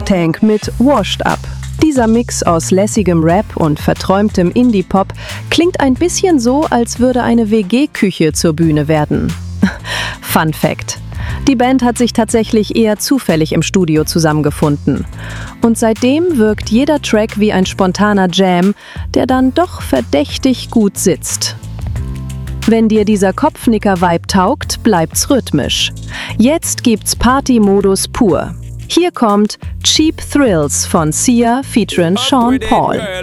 Tank mit Washed Up. Dieser Mix aus lässigem Rap und verträumtem Indie-Pop klingt ein bisschen so, als würde eine WG-Küche zur Bühne werden. Fun Fact: Die Band hat sich tatsächlich eher zufällig im Studio zusammengefunden. Und seitdem wirkt jeder Track wie ein spontaner Jam, der dann doch verdächtig gut sitzt. Wenn dir dieser Kopfnicker-Vibe taugt, bleibt's rhythmisch. Jetzt gibt's Party-Modus pur. Hier kommt Cheap Thrills von Sia featuring Sean Paul.